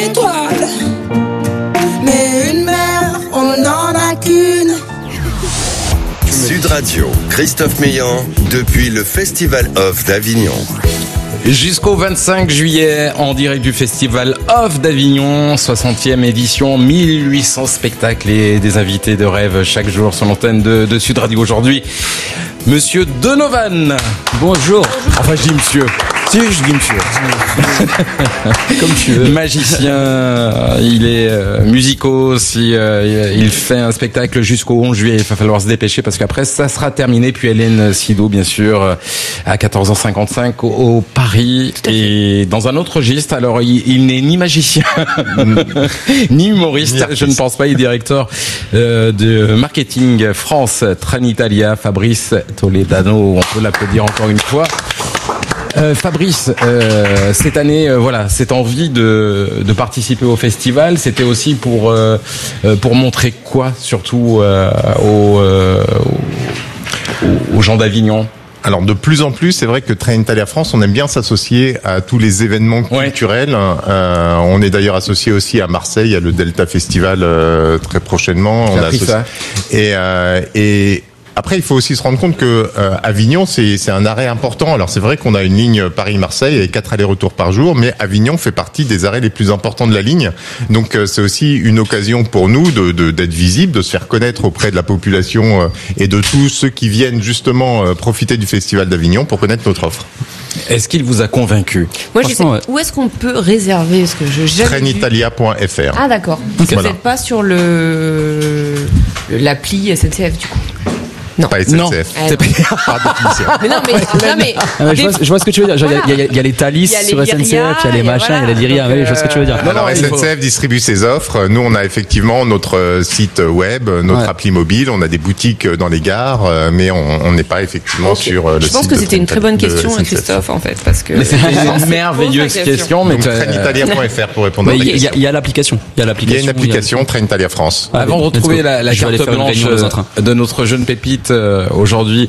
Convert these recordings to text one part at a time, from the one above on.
étoile, mais une mer, on n'en a qu'une. Sud Radio, Christophe Meillan, depuis le Festival Off d'Avignon. Jusqu'au 25 juillet, en direct du Festival Off d'Avignon, 60e édition, 1800 spectacles et des invités de rêve chaque jour sur l'antenne de Sud Radio. Aujourd'hui, Monsieur Donovan. Bonjour. Enfin, je dis monsieur. Si, je dis monsieur. Comme tu veux. Magicien, il est musicos, il fait un spectacle jusqu'au 11 juillet. Il va falloir se dépêcher parce qu'après, ça sera terminé. Puis Hélène Sido, bien sûr, à 14h55 au Paris. Et dans un autre registre, alors il n'est ni magicien, ni humoriste. Je ne pense pas. Il est directeur de marketing France Trenitalia, Fabrice Toledano. On peut l'applaudir encore une fois. Fabrice, cette année, voilà, cette envie de participer au festival, c'était aussi pour montrer quoi, surtout aux gens d'Avignon. Alors de plus en plus, c'est vrai que Trenitalia France, on aime bien s'associer à tous les événements culturels. On est d'ailleurs associé aussi à Marseille, à le Delta Festival très prochainement. On a appris ça. Et après, il faut aussi se rendre compte que Avignon, c'est un arrêt important. Alors c'est vrai qu'on a une ligne Paris-Marseille avec 4 allers-retours par jour, mais Avignon fait partie des arrêts les plus importants de la ligne. Donc c'est aussi une occasion pour nous d'être visible, de se faire connaître auprès de la population et de tous ceux qui viennent justement profiter du Festival d'Avignon pour connaître notre offre. Est-ce qu'il vous a convaincu? Moi, je sais, où est-ce qu'on peut réserver? Parce que Trenitalia.fr. Ah d'accord. Vous n'êtes pas sur l'appli SNCF du coup? Non. Pas SNCF. Non. Par définition. Je vois ce que tu veux dire. Il y a les Thalys sur SNCF, il y a les machins, il y a les Lyria. Oui, je vois ce que tu veux dire. Alors SNCF distribue ses offres. Nous, on a effectivement notre site web, notre appli mobile. On a des boutiques dans les gares, mais on n'est pas effectivement sur le site. Je pense que c'était une très bonne question, Christophe, en fait, parce que. Mais c'était une merveilleuse question. Donc Trenitalia.fr pour répondre à la question. Il y a l'application. Il y a une application Trenitalia France. Avant de retrouver la carte blanche de notre jeune pépite aujourd'hui,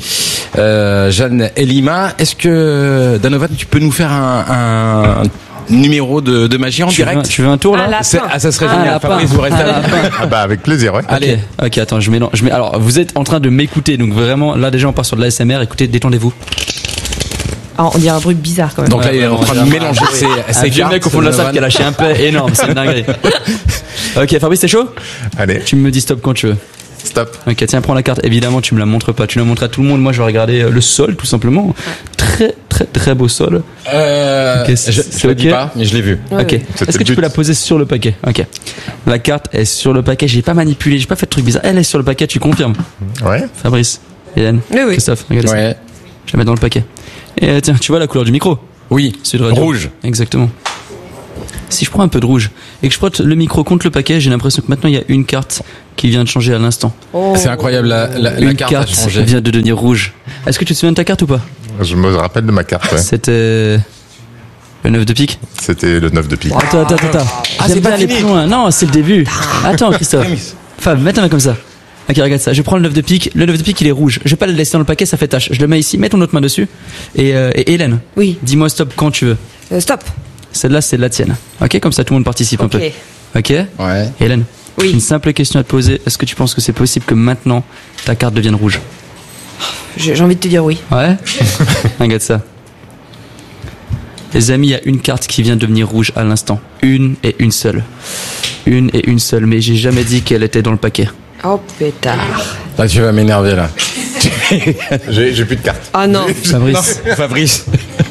Jeanne Elima, est-ce que Donovan, tu peux nous faire un numéro de magie en direct? Tu veux un tour là? Ça serait génial. Fabrice, vous restez là. Avec plaisir, ouais. Allez. Ok, attends, alors, vous êtes en train de m'écouter, donc vraiment, là déjà on part sur de l'ASMR, écoutez, détendez-vous. Ah, on dirait un bruit bizarre quand même. Donc là, il est en train de mélanger ses vieux mec au fond de la salle qui a lâché un peu énorme, c'est une dinguerie. Ok, Fabrice, t'es chaud? Allez. Tu me dis stop quand tu veux. Stop. Ok, tiens, prends la carte. Évidemment, tu me la montres pas. Tu la montres à tout le monde. Moi, je vais regarder le sol, tout simplement. Très, très, très beau sol. Okay, je le dis pas, mais je l'ai vu. Ok. Est-ce que tu peux la poser sur le paquet? Ok. La carte est sur le paquet. J'ai pas manipulé. J'ai pas fait de truc bizarre. Elle est sur le paquet. Tu confirmes? Ouais. Fabrice, Hélène, Christophe, regardez ça. Je la mets dans le paquet. Et tiens, tu vois la couleur du micro? Oui. C'est le radio. Rouge. Exactement. Si je prends un peu de rouge et que je frotte le micro contre le paquet, j'ai l'impression que maintenant il y a une carte qui vient de changer à l'instant. Oh. C'est incroyable, la carte a changé. Vient de devenir rouge. Est-ce que tu te souviens de ta carte ou pas? Je me rappelle de ma carte, ouais. C'était le 9 de pique. C'était le 9 de pique. Attends. J'aime bien aller plus loin. Non, c'est le début. Attends, Christophe. Fab, mets ta main comme ça. Ok, regarde ça. Je prends le 9 de pique. Le 9 de pique, il est rouge. Je vais pas le laisser dans le paquet, ça fait tache. Je le mets ici. Mets ton autre main dessus. Et Hélène. Oui. Dis-moi stop quand tu veux. Stop. Celle-là, c'est la tienne. Ok, comme ça tout le monde participe un peu. Ok. Ouais. Hélène. Oui. Une simple question à te poser. Est-ce que tu penses que c'est possible que maintenant ta carte devienne rouge? J'ai envie de te dire oui. Ouais. Regarde ça. Les amis, il y a une carte qui vient de devenir rouge à l'instant. Une et une seule. Une et une seule. Mais j'ai jamais dit qu'elle était dans le paquet. Oh pétard. Là, tu vas m'énerver là. J'ai plus de cartes. Ah non. Fabrice.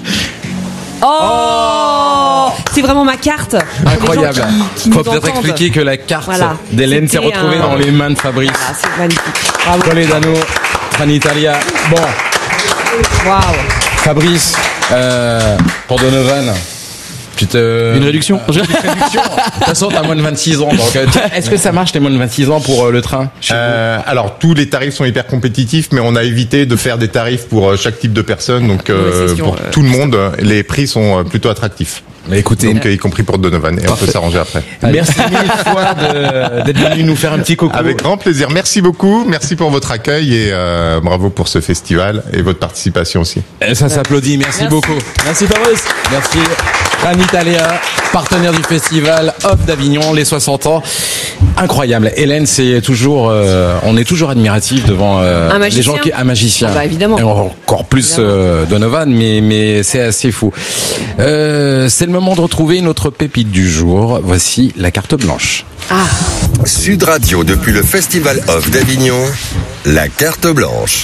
Oh, c'est vraiment ma carte. Incroyable. Faut peut-être expliquer que la carte d'Hélène s'est retrouvée dans les mains de Fabrice. Ah, c'est magnifique. Bravo. Toledano, Trenitalia. Bon. Waouh. Fabrice, pour Donovan. Une réduction. De toute façon, t'as moins de 26 ans. Donc, est-ce que ça marche les moins de 26 ans pour le train? Alors, tous les tarifs sont hyper compétitifs, mais on a évité de faire des tarifs pour chaque type de personne. Donc, pour tout le monde, les prix sont plutôt attractifs. Mais écoutez, donc, y compris pour Donovan, et on peut s'arranger après. Merci mille fois d'être venu nous faire un petit coucou. Avec grand plaisir. Merci beaucoup. Merci pour votre accueil et bravo pour ce festival et votre participation aussi. Et ça s'applaudit. Merci beaucoup. Merci Fabrice. Merci. Un Italien, partenaire du festival Off d'Avignon, les 60 ans. Incroyable. Hélène, c'est toujours, on est toujours admiratif devant les gens un magicien. Ah bah, évidemment. Et encore plus Donovan, mais c'est assez fou. C'est le moment de retrouver notre pépite du jour. Voici la carte blanche. Sud Radio depuis le Festival Off d'Avignon, la carte blanche.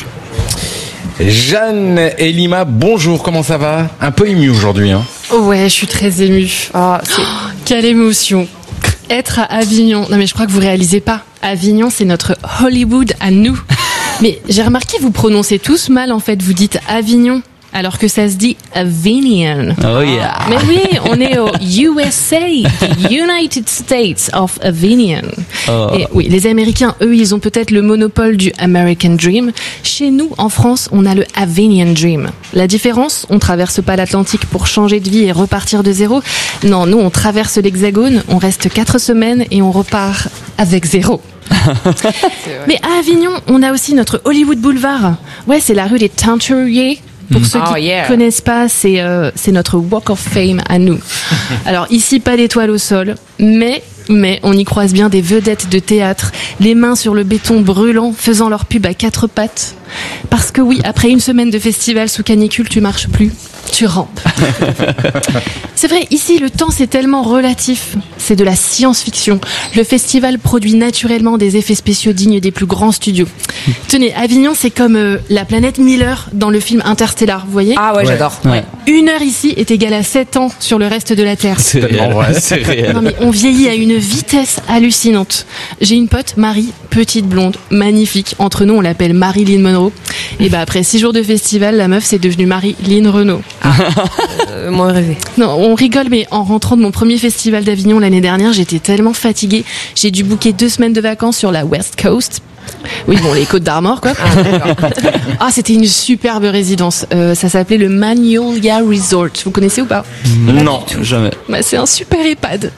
Jeanne et Lima, bonjour, comment ça va? Un peu ému aujourd'hui, hein? Ouais, je suis très émue. Quelle émotion. Être à Avignon. Non mais je crois que vous réalisez pas. Avignon, c'est notre Hollywood à nous. Mais j'ai remarqué, vous prononcez tous mal en fait. Vous dites Avignon, alors que ça se dit Avignon. Oh yeah. Mais oui, on est au USA, United States of Avignon. Oh. Et oui, les Américains, eux, ils ont peut-être le monopole du American Dream. Chez nous, en France, on a le Avignon Dream. La différence, on traverse pas l'Atlantique pour changer de vie et repartir de zéro. Non, nous, on traverse l'Hexagone, on reste 4 semaines et on repart avec zéro. Mais à Avignon, on a aussi notre Hollywood Boulevard. Ouais, c'est la rue des Teinturiers. Pour ceux qui connaissent pas, c'est notre Walk of Fame à nous. Alors ici, pas d'étoiles au sol, mais on y croise bien des vedettes de théâtre, les mains sur le béton brûlant, faisant leur pub à 4 pattes. Parce que oui, après une semaine de festival sous canicule, tu marches plus, tu rampes. C'est vrai, ici, le temps, c'est tellement relatif. C'est de la science-fiction. Le festival produit naturellement des effets spéciaux dignes des plus grands studios. Tenez, Avignon, c'est comme la planète Miller dans le film Interstellar, vous voyez? Ah ouais, j'adore. Ouais. 1 heure ici est égale à 7 ans sur le reste de la Terre. C'est réel. C'est réel. Non mais on vieillit à une vitesse hallucinante. J'ai une pote, Marie, petite blonde, magnifique. Entre nous, on l'appelle Marilyn Monroe. Et bah après 6 jours de festival, la meuf c'est devenue Marilyn Renaud. Moins rêvé. Non, on rigole, mais en rentrant de mon premier festival d'Avignon l'année dernière, j'étais tellement fatiguée. J'ai dû booker 2 semaines de vacances sur la West Coast. Oui, bon, les Côtes d'Armor, quoi. C'était une superbe résidence. Ça s'appelait le Magnolia Resort. Vous connaissez ou pas? Non, jamais. Bah, c'est un super EHPAD.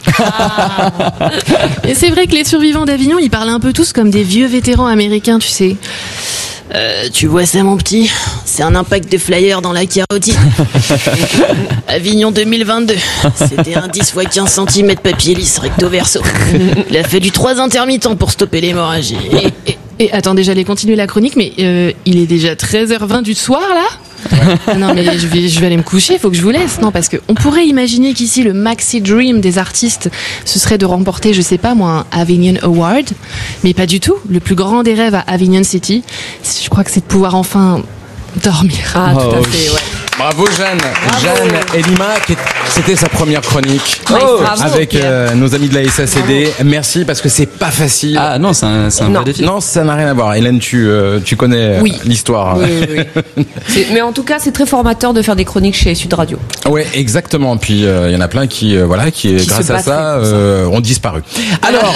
Et c'est vrai que les survivants d'Avignon, ils parlent un peu tous comme des vieux vétérans américains, tu sais. Tu vois ça, mon petit? C'est un impact de flyer dans la carotide. Avignon 2022. C'était un 10 x 15 cm papier lisse recto verso. Il a fallu 3 intermittents pour stopper l'hémorragie. Et attendez, j'allais continuer la chronique, mais il est déjà 13h20 du soir, là? Non mais je vais aller me coucher, il faut que je vous laisse. Non, parce que on pourrait imaginer qu'ici le maxi dream des artistes ce serait de remporter, je sais pas moi, un Avignon Award, mais pas du tout. Le plus grand des rêves à Avignon City, je crois que c'est de pouvoir enfin dormir. Tout à fait, ouais. Bravo Jeanne. Jeanne et Lima, c'était sa première chronique avec nos amis de la SACD. Merci parce que c'est pas facile. Ah non, c'est un vrai défi. Non, ça n'a rien à voir. Hélène, tu connais l'histoire. Oui. Mais en tout cas, c'est très formateur de faire des chroniques chez Sud Radio. Ouais, exactement. Puis il y en a plein qui grâce à ça, ont disparu. Alors,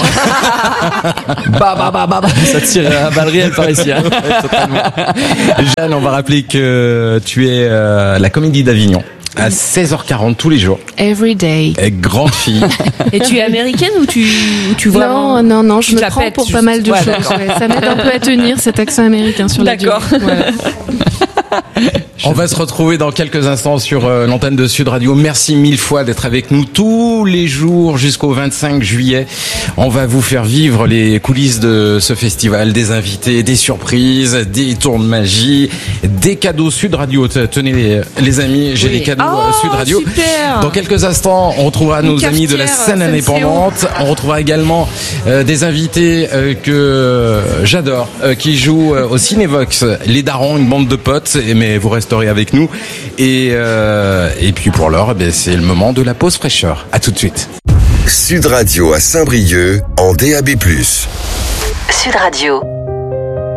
Ça tire à balles réelles par ici. Hein. totalement. Jeanne, on va rappeler que tu es la Comédie d'Avignon à 16h40 tous les jours. Every day. Et grande fille. Et tu es américaine ou tu vois? Non, je Tu me la prends pètes, pour juste. pas mal de Ouais, choses. d'accord. Ouais. Ça m'aide un peu à tenir cet accent américain sur la durée. D'accord. Voilà. On va se retrouver dans quelques instants sur l'antenne de Sud Radio. Merci 1000 fois d'être avec nous tous les jours jusqu'au 25 juillet. On va vous faire vivre les coulisses de ce festival, des invités, des surprises, des tours de magie, des cadeaux Sud Radio. Tenez les amis, j'ai les cadeaux Sud Radio. Super. Dans quelques instants, on retrouvera nos amis de la scène indépendante. On retrouvera également des invités que j'adore, qui jouent au Cinévox, les Darons, une bande de potes. Mais vous resterez avec nous. Et puis pour l'heure, c'est le moment de la pause fraîcheur. À tout de suite. Sud Radio à Saint-Brieuc en DAB+. Sud Radio.